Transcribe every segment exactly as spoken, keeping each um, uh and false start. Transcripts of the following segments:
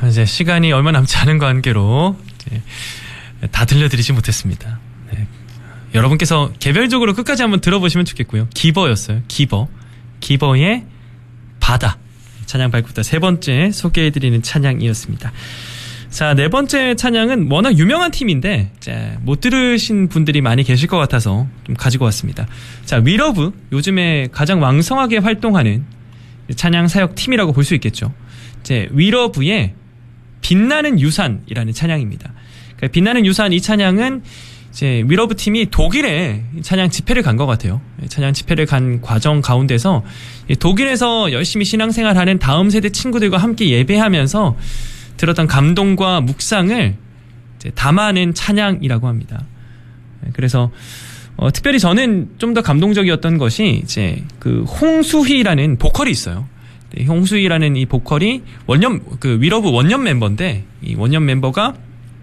이제 시간이 얼마 남지 않은 관계로 이제 다 들려드리지 못했습니다. 네. 여러분께서 개별적으로 끝까지 한번 들어보시면 좋겠고요. 기버였어요. 기버. 기버의 바다. 찬양 발굽다 세 번째 소개해드리는 찬양이었습니다. 자, 네 번째 찬양은 워낙 유명한 팀인데 이제 못 들으신 분들이 많이 계실 것 같아서 좀 가지고 왔습니다. 자, 위러브, 요즘에 가장 왕성하게 활동하는 찬양 사역 팀이라고 볼 수 있겠죠. 이제 위러브의 빛나는 유산이라는 찬양입니다. 그러니까 빛나는 유산, 이 찬양은 이제 위러브 팀이 독일에 찬양 집회를 간 것 같아요. 찬양 집회를 간 과정 가운데서 독일에서 열심히 신앙생활하는 다음 세대 친구들과 함께 예배하면서 들었던 감동과 묵상을 이제 담아낸 찬양이라고 합니다. 그래서 어, 특별히 저는 좀 더 감동적이었던 것이 이제 그 홍수희라는 보컬이 있어요. 네, 홍수희라는 이 보컬이 원년 그 위러브 원년 멤버인데 이 원년 멤버가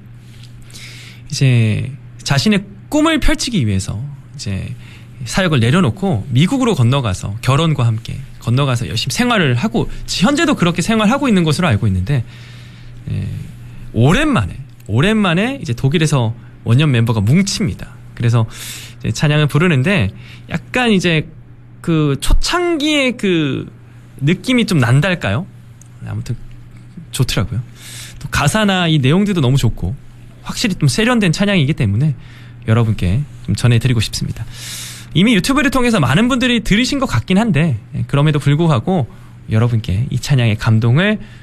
이제 자신의 꿈을 펼치기 위해서 이제 사역을 내려놓고 미국으로 건너가서 결혼과 함께 건너가서 열심히 생활을 하고 현재도 그렇게 생활하고 있는 것으로 알고 있는데. 예, 오랜만에 오랜만에 이제 독일에서 원년 멤버가 뭉칩니다. 그래서 이제 찬양을 부르는데 약간 이제 그 초창기의 그 느낌이 좀 난달까요? 아무튼 좋더라고요. 또 가사나 이 내용들도 너무 좋고 확실히 좀 세련된 찬양이기 때문에 여러분께 좀 전해드리고 싶습니다. 이미 유튜브를 통해서 많은 분들이 들으신 것 같긴 한데 그럼에도 불구하고 여러분께 이 찬양의 감동을